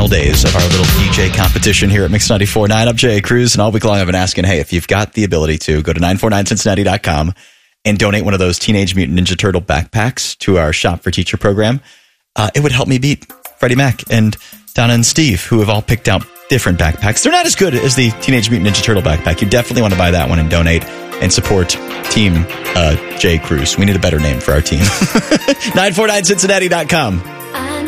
final days of our little DJ competition here at Mix 94.9. I'm Jay Cruz, and all week long I've been asking, hey, if you've got the ability to, go to 949cincinnati.com and donate one of those Teenage Mutant Ninja Turtle backpacks to our Shop for Teacher program. It would help me beat Freddie Mac and Donna and Steve, who have all picked out different backpacks. They're not as good as the Teenage Mutant Ninja Turtle backpack. You definitely want to buy that one and donate and support Team Jay Cruz. We need a better name for our team. 949cincinnati.com.